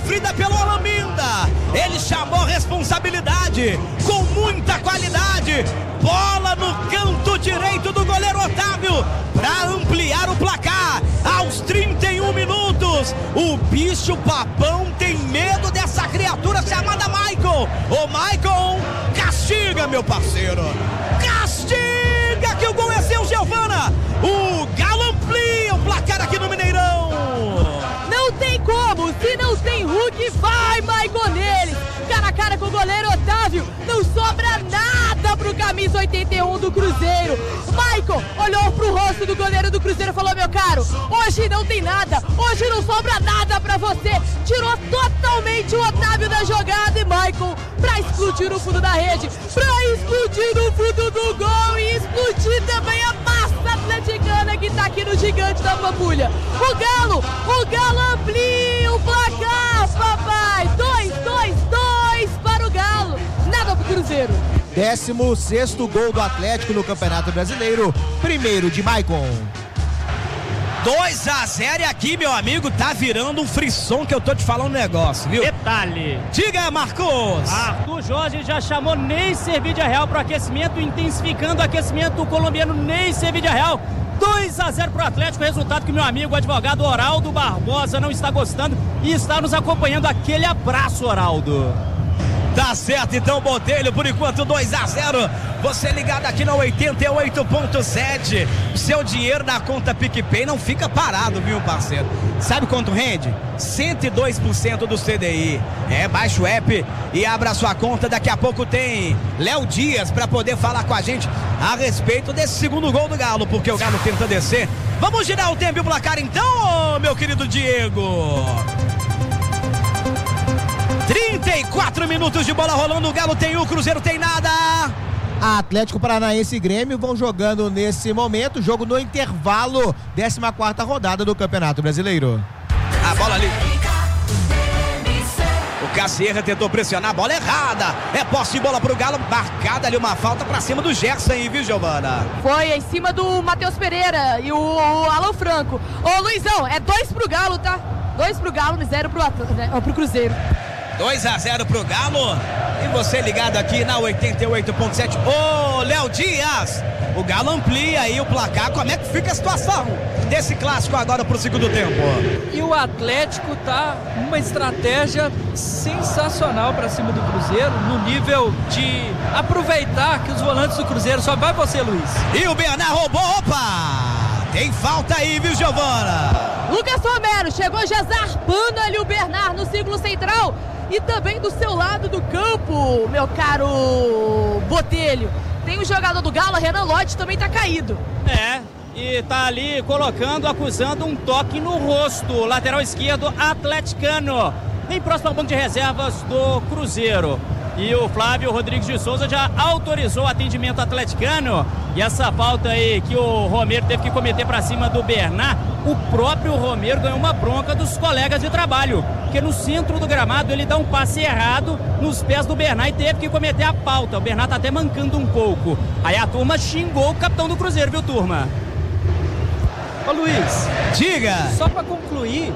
sofrida pelo Olaminda. Ele chamou responsabilidade com muita qualidade. Bola no canto direito do goleiro Otávio para ampliar o placar. Aos 31 minutos, o bicho papão tem medo dessa criatura chamada Michael. Ô Michael, castiga, meu parceiro. Castiga que o gol é seu, Giovana. O Galo amplia o placar aqui no Mineirão. Não tem como, se não tem Hulk, vai Michael nele. Cara a cara com o goleiro Otávio, não sobra nada pro camisa 81 do Cruzeiro. Michael olhou pro rosto do goleiro do Cruzeiro e falou: meu caro, hoje não tem nada, hoje não sobra nada pra você. Tirou totalmente o Otávio da jogada e Michael, pra explodir no fundo da rede, pra explodir no fundo do gol e explodir também a massa atleticana que tá aqui no Gigante da Pampulha. O Galo amplia o placar, papai. 2-2-2 para o Galo, nada pro Cruzeiro. 16º gol do Atlético no Campeonato Brasileiro, primeiro de Maicon. 2-0 e aqui, meu amigo, tá virando um frisson que eu tô te falando um negócio, viu? Detalhe. Diga, Marcos. Arthur Jorge já chamou Neisser Vidiarreal para o aquecimento, intensificando o aquecimento do colombiano Neisser Vidiarreal. 2-0 pro Atlético, resultado que meu amigo, o advogado Oraldo Barbosa, não está gostando e está nos acompanhando. Aquele abraço, Oraldo. Tá certo, então, Botelho, por enquanto 2-0, você ligado aqui na 88.7, seu dinheiro na conta PicPay não fica parado, viu, parceiro? Sabe quanto rende? 102% do CDI. Baixa o app e abra sua conta. Daqui a pouco tem Léo Dias para poder falar com a gente a respeito desse segundo gol do Galo, porque o Galo tenta descer. Vamos girar o tempo e o placar então, meu querido Diego. 34 minutos de bola rolando, o Galo tem o Cruzeiro tem nada. Atlético Paranaense e Grêmio vão jogando nesse momento, jogo no intervalo, 14ª rodada do Campeonato Brasileiro. A bola ali. O Cassierra tentou pressionar, a bola errada. É posse de bola pro Galo, marcada ali uma falta pra cima do Gerson aí, viu, Giovana? Foi em cima do Matheus Pereira e o Alan Franco. Ô, Luizão, é 2 pro Galo, tá? 2 pro Galo e 0 pro Cruzeiro. 2-0 pro Galo. E você ligado aqui na 88.7. Ô, Léo Dias, o Galo amplia aí o placar. Como é que fica a situação desse clássico agora pro segundo tempo? E o Atlético tá uma estratégia sensacional para cima do Cruzeiro, no nível de aproveitar que os volantes do Cruzeiro, só vai você, Luiz. E o Bernard roubou, opa! Tem falta aí, viu, Giovana? Lucas Romero chegou já zarpando ali o Bernard no círculo central. E também do seu lado do campo, meu caro Botelho, tem o jogador do Galo, Renan Lodge, também tá caído. E tá ali colocando, acusando um toque no rosto, lateral esquerdo atleticano, bem próximo ao banco de reservas do Cruzeiro. E o Flávio Rodrigues de Souza já autorizou o atendimento atleticano. E essa falta aí que o Romero teve que cometer para cima do Bernard, o próprio Romero ganhou uma bronca dos colegas de trabalho, porque no centro do gramado ele dá um passe errado nos pés do Bernard e teve que cometer a falta. O Bernard tá até mancando um pouco. Aí a turma xingou o capitão do Cruzeiro, viu, turma? Ô, Luiz, diga. Só para concluir,